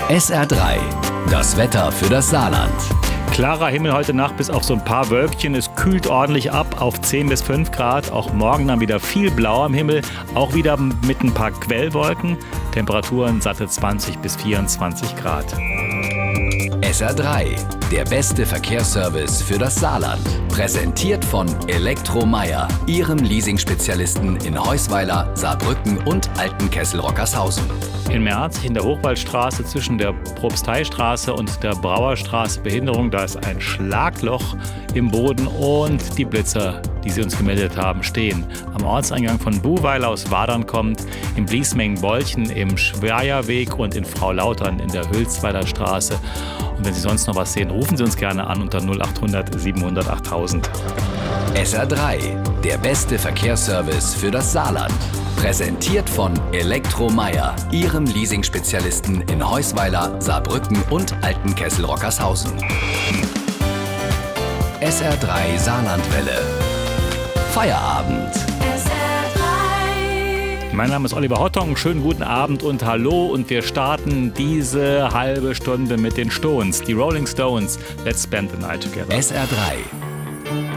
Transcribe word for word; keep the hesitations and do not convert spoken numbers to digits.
S R drei, das Wetter für das Saarland. Klarer Himmel heute Nacht bis auf so ein paar Wölkchen. Es kühlt ordentlich ab auf zehn bis fünf Grad. Auch morgen dann wieder viel Blau am Himmel. Auch wieder mit ein paar Quellwolken. Temperaturen satte zwanzig bis vierundzwanzig Grad. S R drei, der beste Verkehrsservice für das Saarland. Präsentiert von Elektromeyer, Ihrem Leasing-Spezialisten in Heusweiler, Saarbrücken und Altenkessel-Rockershausen. In Merzig in der Hochwaldstraße zwischen der Propsteistraße und der Brauerstraße Behinderung. Da ist ein Schlagloch im Boden und die Blitzer, die Sie uns gemeldet haben, stehen am Ortseingang von Buhweiler aus Wadern kommt, im Bliesmengen-Bolchen im Schweierweg und in Frau-Lautern in der Hülsweiler Straße. Und wenn Sie sonst noch was sehen, rufen Sie uns gerne an unter null acht hundert siebenhundert achttausend. S R drei, der beste Verkehrsservice für das Saarland. Präsentiert von Elektromeyer, Ihrem Leasing-Spezialisten in Heusweiler, Saarbrücken und Altenkessel-Rockershausen. S R drei Saarlandwelle. Feierabend. Mein Name ist Oliver Hottong, schönen guten Abend und hallo, und wir starten diese halbe Stunde mit den Stones, die Rolling Stones. Let's spend the night together. S R drei.